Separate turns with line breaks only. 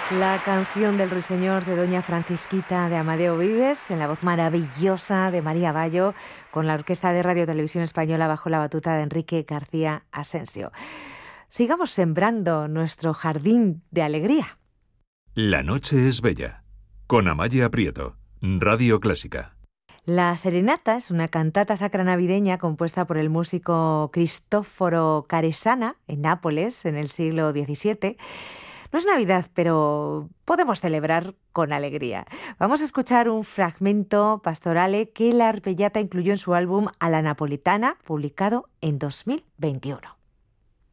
La canción del Ruiseñor de Doña Francisquita de Amadeo Vives, en la voz maravillosa de María Bayo, con la Orquesta de Radio Televisión Española bajo la batuta de Enrique García Asensio. Sigamos sembrando nuestro jardín de alegría.
La noche es bella, con Amaya Prieto, Radio Clásica.
La Serenata es una cantata sacra navideña compuesta por el músico Cristoforo Caresana en Nápoles en el siglo XVII. No es Navidad, pero podemos celebrar con alegría. Vamos a escuchar un fragmento pastorale que la Arpellata incluyó en su álbum A la Napolitana, publicado en 2021.